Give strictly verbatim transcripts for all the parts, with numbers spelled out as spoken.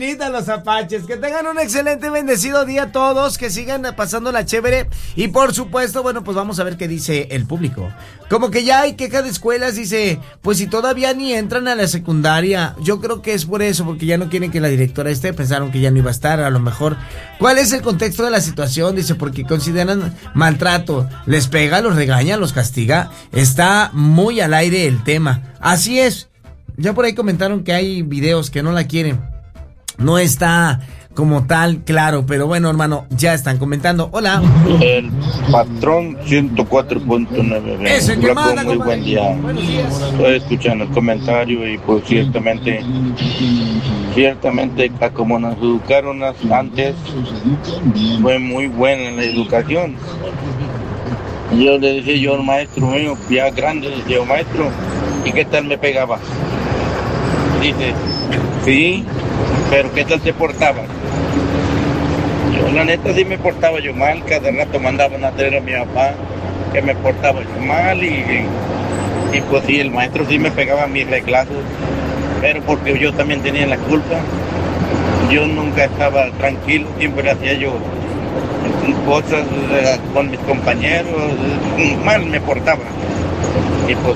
bonitas los apaches. Que tengan un excelente, bendecido día a todos. Que sigan pasándola chévere. Y por supuesto, bueno, pues vamos a ver qué dice el público. Como que ya hay queja de escuelas. Dice, pues si todavía ni entran a la secundaria. Yo creo que es por eso, porque ya no quieren que la directora esté. Pensaron que ya no iba a estar, a lo mejor. ¿Cuál es el contexto de la situación? Dice, porque consideran maltrato. Les pega, los regaña, los castiga. Está muy al aire el tema. Así es. Ya por ahí comentaron que hay videos que no la quieren. No está como tal claro, pero bueno, hermano, ya están comentando. Hola. El patrón ciento cuatro punto nueve. Ese que manda, muy buen día. Estoy escuchando el comentario y pues ciertamente, ciertamente como nos educaron antes, fue muy buena la educación. Yo le decía yo al maestro mío, ya grande, le decía, maestro, ¿y qué tal me pegaba? Dice, sí, pero ¿qué tal te portabas? Yo la neta sí me portaba yo mal, cada rato mandaban a traer a mi papá que me portaba yo mal y, y pues sí, el maestro sí me pegaba mis reglazos, pero porque yo también tenía la culpa. Yo nunca estaba tranquilo, siempre hacía yo cosas eh, con mis compañeros, eh, mal me portaba. Y pues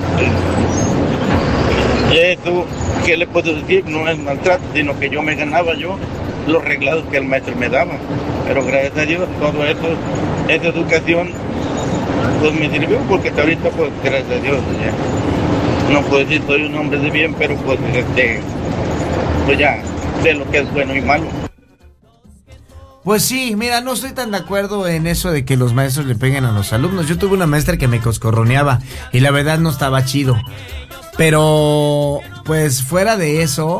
eh, eso, ¿qué le puedo decir? No es maltrato, sino que yo me ganaba yo los reglados que el maestro me daba. Pero gracias a Dios, todo eso, esa educación, pues me sirvió, porque hasta ahorita, pues gracias a Dios, ya. No puedo decir soy un hombre de bien, pero pues, este, pues ya sé lo que es bueno y malo. Pues sí, mira, no estoy tan de acuerdo en eso de que los maestros le peguen a los alumnos. Yo tuve una maestra que me coscorroneaba y la verdad no estaba chido. Pero, pues fuera de eso,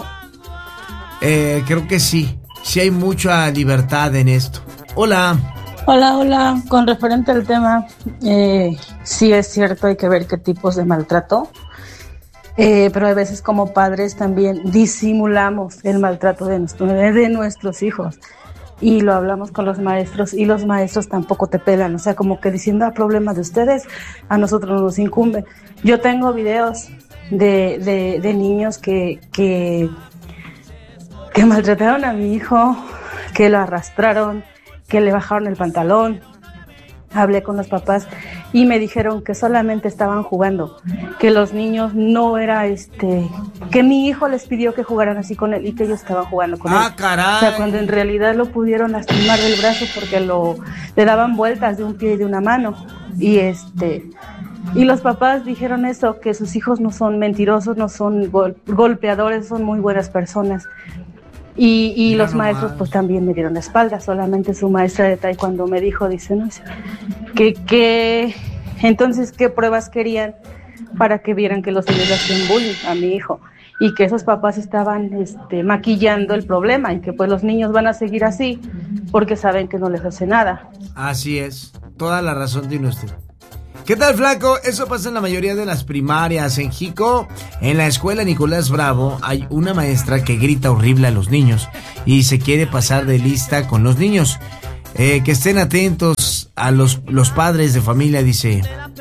eh, creo que sí, sí hay mucha libertad en esto. Hola. Hola, hola. Con referente al tema, eh, sí es cierto, hay que ver qué tipos de maltrato. Eh, pero a veces como padres también disimulamos el maltrato de, nuestro, de nuestros hijos. Y lo hablamos con los maestros y los maestros tampoco te pelan, o sea, como que diciendo, ah, problema de ustedes, a nosotros no nos incumbe. Yo tengo videos de, de, de niños que, que, que maltrataron a mi hijo, que lo arrastraron, que le bajaron el pantalón. Hablé con los papás y me dijeron que solamente estaban jugando, que los niños no era este, que mi hijo les pidió que jugaran así con él y que ellos estaban jugando con ah, él. Ah, caray. O sea, cuando en realidad lo pudieron lastimar del brazo porque lo le daban vueltas de un pie y de una mano. Y este y los papás dijeron eso, que sus hijos no son mentirosos, no son gol, golpeadores, son muy buenas personas. Y, y los maestros pues también me dieron la espalda. Solamente su maestra de taekwondo me dijo, dice, no sé, que, que entonces qué pruebas querían para que vieran que los niños le hacían bullying a mi hijo y que esos papás estaban este, maquillando el problema y que pues los niños van a seguir así porque saben que no les hace nada. Así es, toda la razón tiene usted. ¿Qué tal, flaco? Eso pasa en la mayoría de las primarias. En Jico, en la escuela Nicolás Bravo, hay una maestra que grita horrible a los niños y se quiere pasar de lista con los niños. Eh, que estén atentos a los, los padres de familia, dice.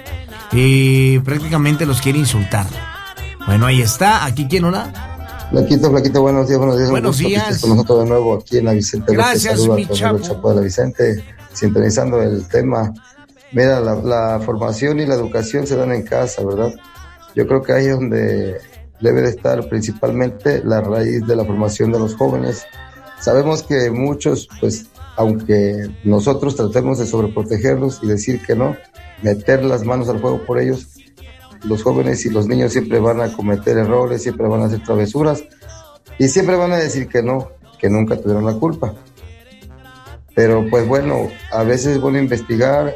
Y prácticamente los quiere insultar. Bueno, ahí está. ¿Aquí quién hola? Flaquito, Flaquito, buenos días, buenos días. Buenos días. Con nosotros de nuevo aquí en la Vicente. Gracias, mi Chapo. Chapo de la Vicente, sintonizando el tema. Mira, la, la formación y la educación se dan en casa, ¿verdad? Yo creo que ahí es donde debe de estar principalmente la raíz de la formación de los jóvenes. Sabemos que muchos, pues, aunque nosotros tratemos de sobreprotegerlos y decir que no, meter las manos al fuego por ellos, los jóvenes y los niños siempre van a cometer errores, siempre van a hacer travesuras y siempre van a decir que no, que nunca tuvieron la culpa. Pero pues bueno, a veces es bueno investigar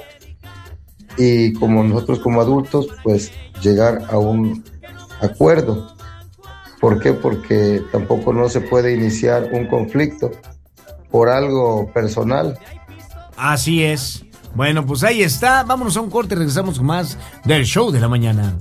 y como nosotros como adultos, pues llegar a un acuerdo. ¿Por qué? Porque tampoco no se puede iniciar un conflicto por algo personal. Así es. Bueno, pues ahí está. Vámonos a un corte y regresamos con más del show de la mañana.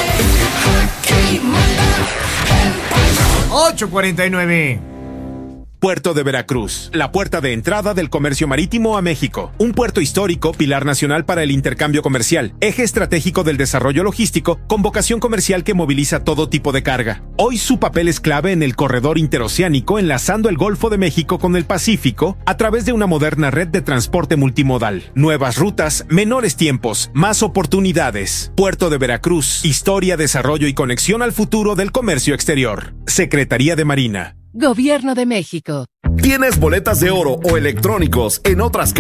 ocho cuarenta y nueve. Puerto de Veracruz, la puerta de entrada del comercio marítimo a México. Un puerto histórico, pilar nacional para el intercambio comercial, eje estratégico del desarrollo logístico, con vocación comercial que moviliza todo tipo de carga. Hoy su papel es clave en el corredor interoceánico, enlazando el Golfo de México con el Pacífico a través de una moderna red de transporte multimodal. Nuevas rutas, menores tiempos, más oportunidades. Puerto de Veracruz, historia, desarrollo y conexión al futuro del comercio exterior. Secretaría de Marina. Gobierno de México. ¿Tienes boletas de oro o electrónicos en otras